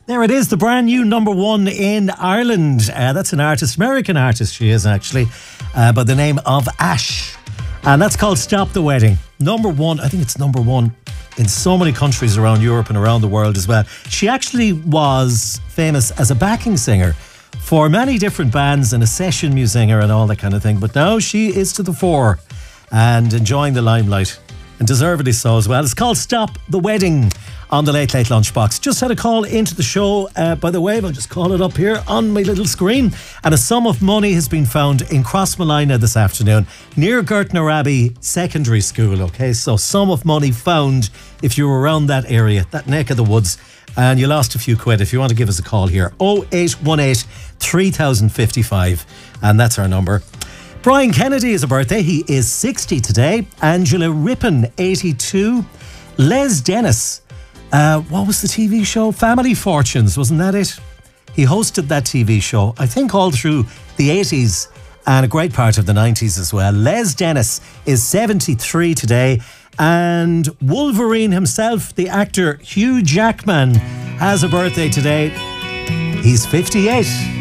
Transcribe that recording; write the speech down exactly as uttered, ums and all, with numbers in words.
There it is, the brand new number one in Ireland. Uh, that's an artist, American artist she is actually, uh, by the name of Ash. And that's called Stop the Wedding. Number one, I think it's number one in so many countries around Europe and around the world as well. She actually was famous as a backing singer for many different bands and a session musinger and all that kind of thing. But now she is to the fore and enjoying the limelight, and deservedly so as well. It's called Stop the Wedding on the Late Late Lunchbox. Just had a call into the show, uh, by the way, I'll just call it up here on my little screen. And a sum of money has been found in Crossmolina this afternoon, near Gertner Abbey Secondary School. Okay, so sum of money found if you were around that area, that neck of the woods, and you lost a few quid. If you want to give us a call here, oh eight one eight, three thousand fifty-five, and that's our number. Brian Kennedy is a birthday. He is sixty today. Angela Rippon, eighty-two. Les Dennis, uh, what was the T V show? Family Fortunes, wasn't that it? He hosted that T V show, I think all through the eighties and a great part of the nineties as well. Les Dennis is seventy-three today. And Wolverine himself, the actor Hugh Jackman, has a birthday today. He's fifty-eight.